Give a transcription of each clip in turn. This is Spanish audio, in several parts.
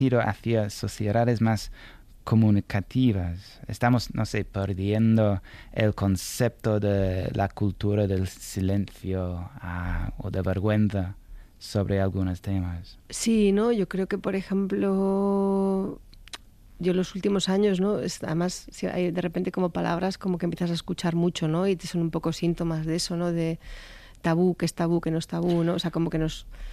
ido hacia sociedades más comunicativas. Estamos, no sé, perdiendo el concepto de la cultura del silencio o de vergüenza sobre algunos temas. Sí, ¿no? Yo creo que, por ejemplo, yo los últimos años, ¿no? Además, si hay de repente como palabras como que empiezas a escuchar mucho, ¿no? Y te son un poco síntomas de eso, ¿no? De tabú, que no es tabú, ¿no? O sea, como que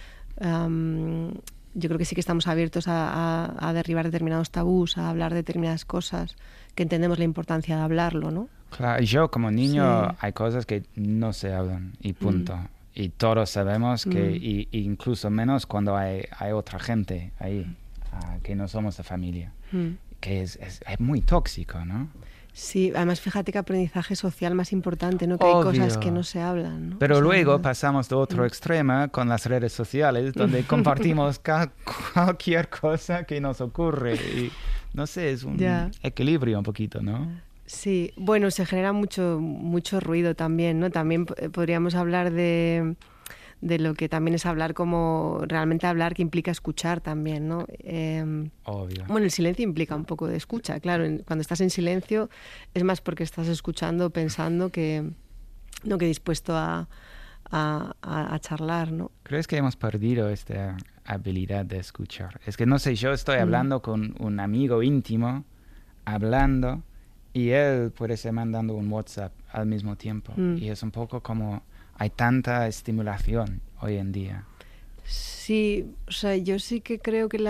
yo creo que sí que estamos abiertos a derribar determinados tabús, a hablar de determinadas cosas, que entendemos la importancia de hablarlo, ¿no? Claro, yo como niño Sí. hay cosas que no se hablan y punto. Y todos sabemos que, y incluso menos cuando hay otra gente ahí, que no somos de familia, que es muy tóxico, ¿no? Sí, además fíjate que aprendizaje social más importante, ¿no? Que hay Obvio. cosas que no se hablan, ¿no? Pero O sea, luego pasamos de otro extremo con las redes sociales, donde compartimos cualquier cosa que nos ocurre. Y, no sé, es un equilibrio un poquito, ¿no? Sí, bueno, se genera mucho ruido también, ¿no? También podríamos hablar de lo que también es hablar, como realmente hablar, que implica escuchar también, ¿no? Obvio. Bueno, el silencio implica un poco de escucha, claro. Cuando estás en silencio es más porque estás escuchando, pensando, que dispuesto a charlar, ¿no? ¿Crees que hemos perdido esta habilidad de escuchar? Es que no sé, yo estoy hablando con un amigo íntimo, hablando, y él puede ser mandando un WhatsApp al mismo tiempo. Y es un poco como hay tanta estimulación hoy en día. Sí, o sea, yo sí que creo que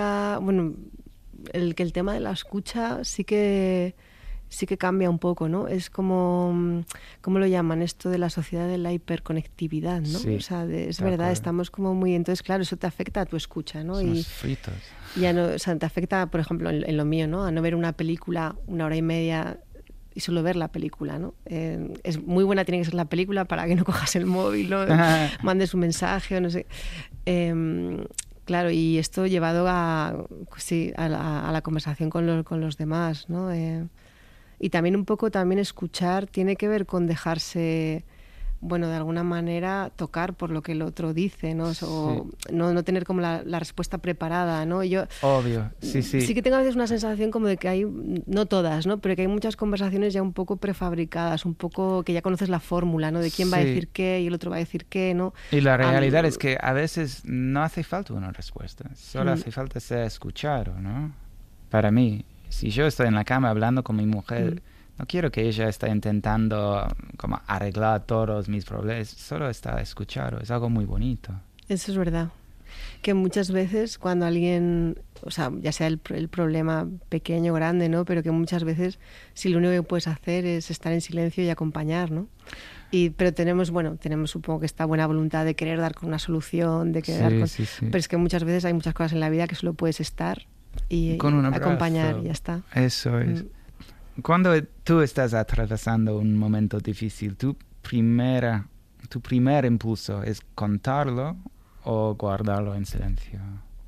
el tema de la escucha sí que cambia un poco, ¿no? Es como, ¿cómo lo llaman? Esto de la sociedad de la hiperconectividad, ¿no? Sí, o sea, es verdad, acuerdo. Estamos como muy... Entonces, claro, eso te afecta a tu escucha, ¿no? Somos fritos. Ya no, o sea, te afecta, por ejemplo, en lo mío, ¿no? A no ver una película 1 hora y media y solo ver la película, ¿no? Es muy buena, tiene que ser la película para que no cojas el móvil, ¿no? Mandes un mensaje o no sé. Claro, y esto llevado a la conversación con los demás, ¿no? Y también un poco escuchar tiene que ver con dejarse, bueno, de alguna manera tocar por lo que el otro dice, ¿no? O no tener como la respuesta preparada, ¿no? Yo Obvio, sí. Sí que tengo a veces una sensación como de que hay, no todas, ¿no? Pero que hay muchas conversaciones ya un poco prefabricadas, un poco que ya conoces la fórmula, ¿no? De quién va a decir qué y el otro va a decir qué, ¿no? Y la realidad es que a veces no hace falta una respuesta, solo hace falta ser escuchado, ¿no? Para mí, si yo estoy en la cama hablando con mi mujer, no quiero que ella esté intentando como arreglar todos mis problemas, solo está escuchado, es algo muy bonito. Eso es verdad. Que muchas veces cuando alguien, o sea, ya sea el problema pequeño o grande, ¿no? Pero que muchas veces si lo único que puedes hacer es estar en silencio y acompañar, ¿no? Pero tenemos supongo que esta buena voluntad de querer dar con una solución, de querer Sí. Pero es que muchas veces hay muchas cosas en la vida que solo puedes estar y con un abrazo, acompañar y ya está. Eso es. Cuando tú estás atravesando un momento difícil, tu primer impulso es contarlo o guardarlo en silencio.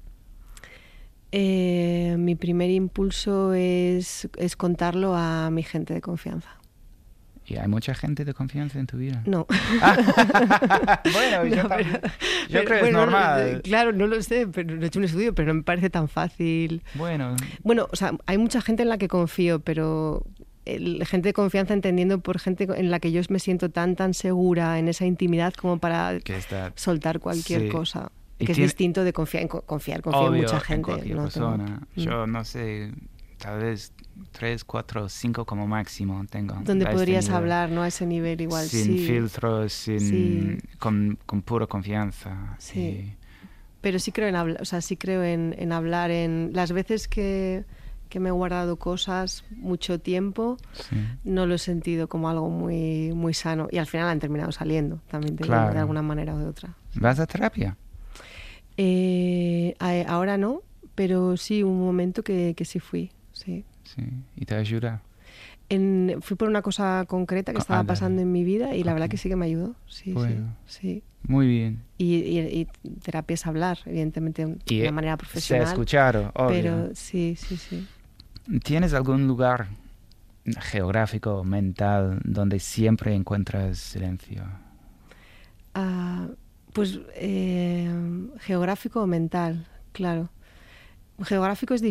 Mi primer impulso es contarlo a mi gente de confianza. ¿Y hay mucha gente de confianza en tu vida? No. Bueno, yo creo que es normal. Claro, no lo sé, pero no he hecho un estudio, pero no me parece tan fácil. Bueno, o sea, hay mucha gente en la que confío, pero gente de confianza entendiendo por gente en la que yo me siento tan segura en esa intimidad como para soltar cualquier cosa. Y que es distinto de confiar en mucha gente. En cualquier persona. Yo no sé, tal vez 3, 4, 5 como máximo tengo. Donde podrías hablar, ¿no? A ese nivel igual, sin filtros, con pura confianza. Sí. Pero sí creo en hablar, o sea, sí creo en hablar. En las veces que me he guardado cosas mucho tiempo, no lo he sentido como algo muy, muy sano. Y al final han terminado saliendo, también te digo, de alguna manera o de otra. ¿Vas a terapia? Ahora no, pero sí, un momento que sí fui, sí. ¿Y te ayuda? Fui por una cosa concreta que estaba pasando en mi vida y la verdad que sí que me ayudó. Sí, bueno. Sí. Muy bien. Y terapia es hablar, evidentemente, de una manera profesional. Se escucharon, obvio. Pero sí. ¿Tienes algún lugar geográfico o mental donde siempre encuentras silencio? Pues geográfico o mental, claro. Geográfico es